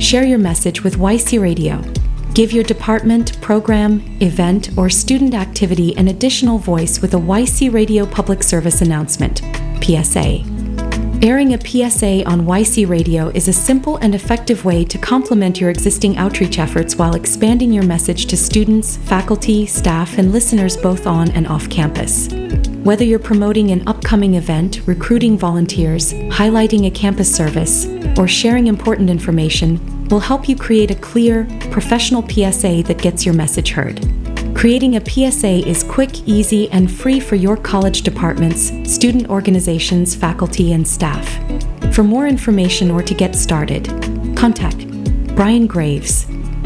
Share your message with YC Radio. Give your department, program, event, or student activity an additional voice with a YC Radio public service announcement, PSA. Airing a PSA on YC Radio is a simple and effective way to complement your existing outreach efforts while expanding your message to students, faculty, staff, and listeners both on and off campus. Whether you're promoting an upcoming event, recruiting volunteers, highlighting a campus service, or sharing important information, will help you create a clear, professional PSA that gets your message heard. Creating a PSA is quick, easy, and free for your college departments, student organizations, faculty, and staff. For more information or to get started, contact Brian Graves,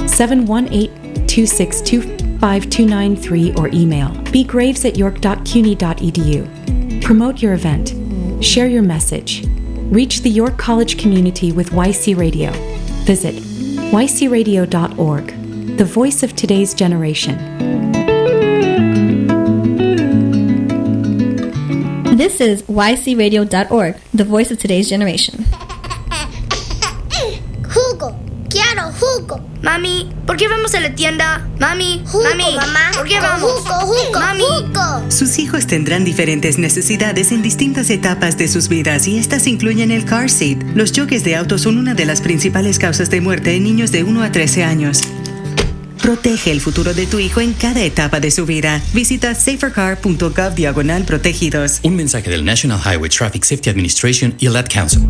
718-262-5293 or email bgraves@york.cuny.edu. Promote your event. Share your message. Reach the York College community with YC Radio. Visit ycradio.org, the voice of today's generation. This is ycradio.org, the voice of today's generation. Jugo, quiero jugo. Mami, ¿por qué vamos a la tienda? Mami, Jugo, mami, mamá. ¿por qué vamos? Jugo, Mami. jugo. Sus hijos tendrán diferentes necesidades en distintas etapas de sus vidas y estas incluyen el car seat. Los choques de auto son una de las principales causas de muerte en niños de 1 a 13 años. Protege el futuro de tu hijo en cada etapa de su vida. Visita safercar.gov/protegidos. Un mensaje del National Highway Traffic Safety Administration y el Ad Council.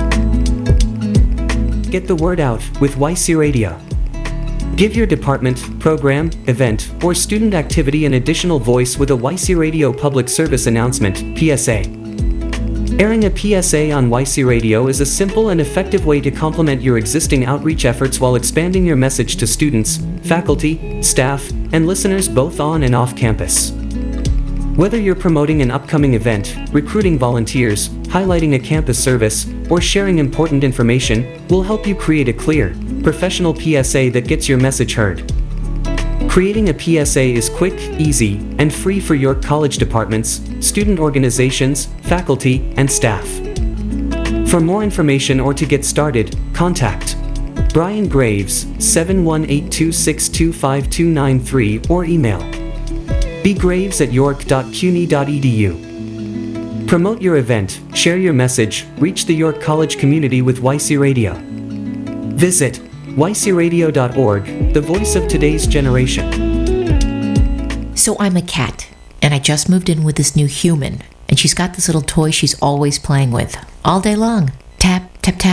Get the word out with YC Radio. Give your department, program, event, or student activity an additional voice with a YC Radio public service announcement, PSA. Airing a PSA on YC Radio is a simple and effective way to complement your existing outreach efforts while expanding your message to students, faculty, staff, and listeners both on and off campus. Whether you're promoting an upcoming event, recruiting volunteers, highlighting a campus service, or sharing important information, we'll help you create a clear, professional PSA that gets your message heard. Creating a PSA is quick, easy, and free for your college departments, student organizations, faculty, and staff. For more information or to get started, contact Brian Graves, 718-262-5293 or email bgraves@york.cuny.edu. Promote your event, share your message, reach the York College community with YC Radio. Visit ycradio.org, the voice of today's generation. So I'm a cat, and I just moved in with this new human, and she's got this little toy she's always playing with, all day long. Tap, tap, tap.